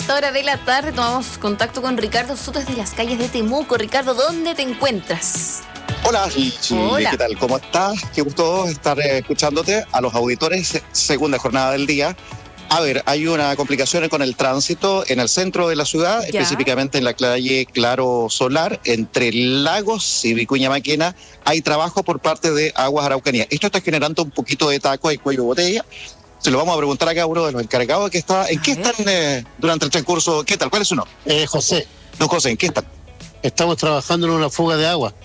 esta hora de la tarde tomamos contacto con Ricardo Soto desde las calles de Temuco. Ricardo, ¿dónde te encuentras? Hola, Hola. ¿Qué tal? ¿Cómo estás? Qué gusto estar escuchándote. A los auditores, segunda jornada del día. A ver, hay una complicación con el tránsito en el centro de la ciudad, Ya. específicamente en la calle Claro Solar, entre Lagos y Vicuña Maquena. Hay trabajo por parte de Aguas Araucanía. Esto está generando un poquito de taco y cuello de botella. Se lo vamos a preguntar acá a uno de los encargados que está. ¿En qué están durante el transcurso? ¿Qué tal? ¿Cuál es su nombre? José, Don José, ¿en qué están? estamos trabajando en una fuga de agua,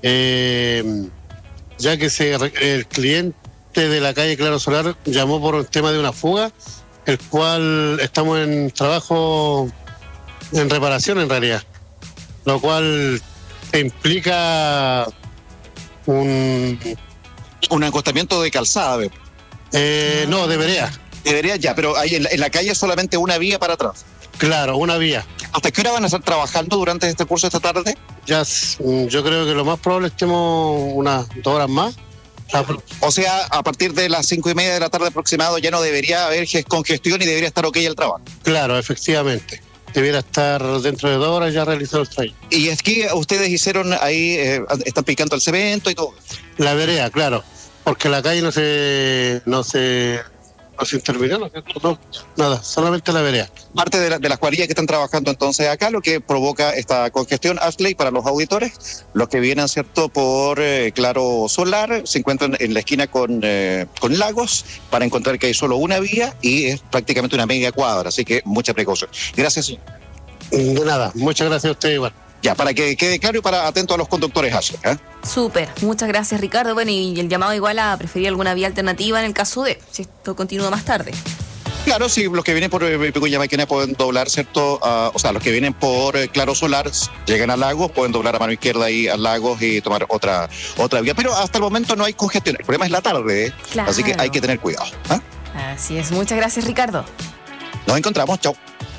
ya que el cliente de la calle Claro Solar llamó por un tema de una fuga, el cual estamos en trabajo en reparación en realidad, lo cual implica un acostamiento de calzada, veo. no, de vereda. Debería ya, pero hay en la calle solamente una vía para atrás. Claro, una vía. ¿Hasta qué hora van a estar trabajando durante este curso esta tarde? Yo creo que lo más probable es que estemos unas 2 horas más. O sea, a partir de las 5:30 de la tarde aproximado ya no debería haber congestión y debería estar ok el trabajo. Claro, efectivamente. Debiera estar dentro de 2 horas ya realizado el trayecto. Y es que ustedes hicieron ahí, están picando el cemento y todo. La vereda, claro, porque la calle no se intervino, ¿no? No, nada, solamente la vereda. Parte de las cuadrillas que están trabajando entonces acá, lo que provoca esta congestión, Ashley, para los auditores, los que vienen, ¿cierto?, por Claro Solar, se encuentran en la esquina con Lagos, para encontrar que hay solo una vía y es prácticamente una media cuadra, así que mucha precaución. Gracias, señor. De nada, muchas gracias a usted igual. Ya, para que quede claro y para atento a los conductores, Ashley, ¿eh? Súper, muchas gracias, Ricardo. Bueno, y el llamado igual a preferir alguna vía alternativa en el caso de, si esto continúa más tarde. Claro, sí, los que vienen por Vicuña Maquena pueden doblar, ¿cierto? O sea, los que vienen por Claro Solar llegan a Lagos, pueden doblar a mano izquierda y a Lagos y tomar otra vía. Pero hasta el momento no hay congestión. El problema es la tarde, ¿eh? Claro. Así que hay que tener cuidado. ¿Eh? Así es, muchas gracias, Ricardo. Nos encontramos, chao.